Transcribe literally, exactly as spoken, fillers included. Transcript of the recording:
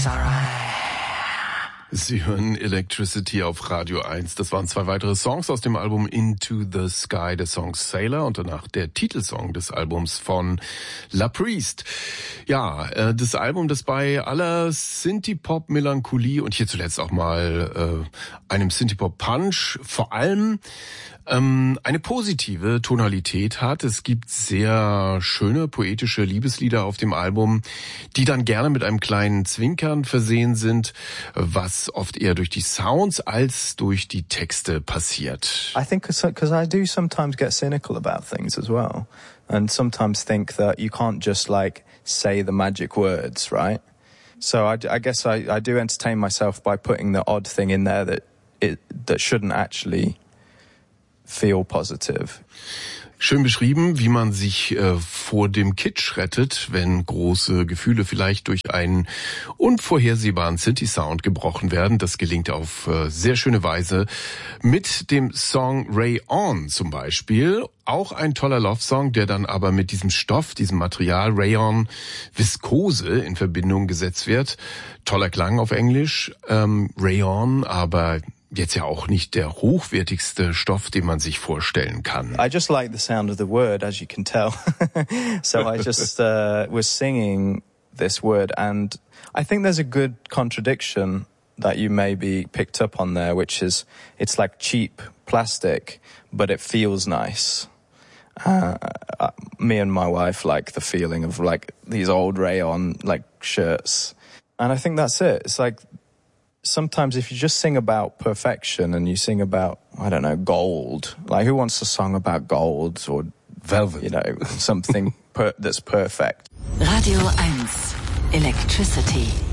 It's alright. Sie hören Electricity auf Radio eins. Das waren zwei weitere Songs aus dem Album Into the Sky, der Song Sailor und danach der Titelsong des Albums von La Priest. Ja, äh, das Album, das bei aller Synthie-Pop-Melancholie und hier zuletzt auch mal äh, einem Synthie-Pop-Punch vor allem ähm, eine positive Tonalität hat. Es gibt sehr schöne, poetische Liebeslieder auf dem Album, die dann gerne mit einem kleinen Zwinkern versehen sind, was oft eher durch die Sounds als durch die Texte passiert. I think because I do sometimes get cynical about things as well, and sometimes think that you can't just like say the magic words, right? So I, I guess I, I do entertain myself by putting the odd thing in there that it that shouldn't actually feel positive. Schön beschrieben, wie man sich äh, vor dem Kitsch rettet, wenn große Gefühle vielleicht durch einen unvorhersehbaren Synthi-Sound gebrochen werden. Das gelingt auf äh, sehr schöne Weise mit dem Song Ray On zum Beispiel. Auch ein toller Love-Song, der dann aber mit diesem Stoff, diesem Material Rayon Viskose in Verbindung gesetzt wird. Toller Klang auf Englisch, ähm, Rayon, aber jetzt ja auch nicht der hochwertigste Stoff, den man sich vorstellen kann. I just like the sound of the word, as you can tell. So I just uh, was singing this word, and I think there's a good contradiction that you maybe picked up on there, which is it's like cheap plastic, but it feels nice. Uh, uh, me and my wife like the feeling of like these old rayon like shirts, and I think that's it. It's like sometimes if you just sing about perfection and you sing about, I don't know, gold, like who wants a song about gold or velvet, you know, something per- that's perfect. Radio eins, Electricity.